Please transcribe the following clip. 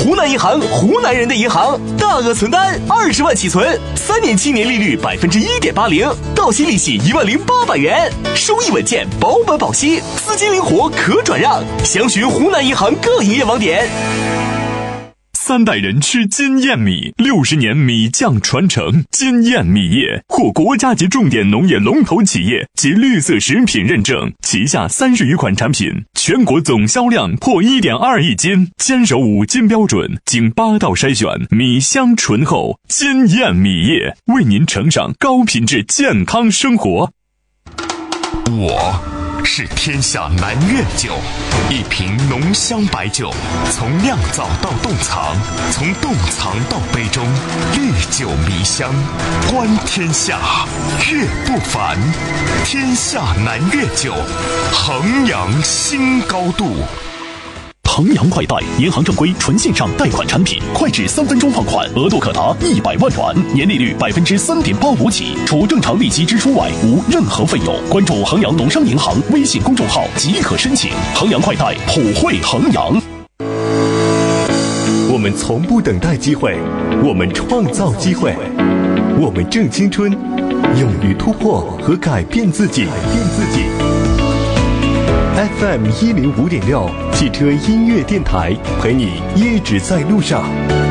湖南银行，湖南人的银行，大额存单20万起存，3年期年利率1.80%，到期利息10800元，收益稳健，保本保息，资金灵活可转让。详询湖南银行各营业网点。 3代人吃金燕米，60年米酱传承。金燕米业获国家级重点农业龙头企业及绿色食品认证，旗下30余款产品，全国总销量破1.2亿斤，坚守5金标准，经8道筛选，米香醇厚。金燕米业为您呈上高品质健康生活。 我是天下南苑酒，一瓶浓香白酒，从酿造到冻藏，从冻藏到杯中，历久弥香，观天下，悦不凡。天下南苑酒，衡阳新高度。 衡阳快贷，银行正规纯线上贷款产品，快至3分钟放款，额度可达100万元，年利率3.85%起，除正常利息支出外，无任何费用。关注衡阳农商银行微信公众号即可申请。衡阳快贷，普惠衡阳。 我们从不等待机会，我们创造机会，我们正青春，勇于突破和改变自己。FM105.6汽车音乐电台，陪你一直在路上。